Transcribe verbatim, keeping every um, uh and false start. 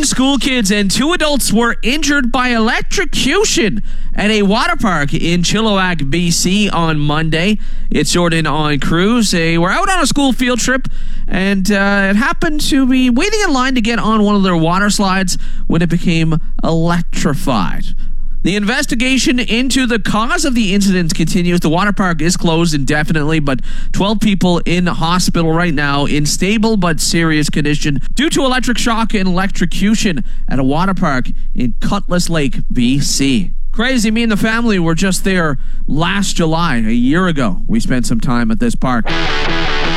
school kids and two adults were injured by electrocution at a water park in Chilliwack, B C on Monday. It's Jordan on Cruise. They were out on a school field trip, and uh, it happened to be waiting in line to get on one of their water slides when it became electrified. The investigation into the cause of the incident continues. The water park is closed indefinitely, but twelve people in hospital right now in stable but serious condition due to electric shock and electrocution at a water park in Cutlass Lake, B C. Crazy. Me and the family were just there last July, a year ago. We spent some time at this park.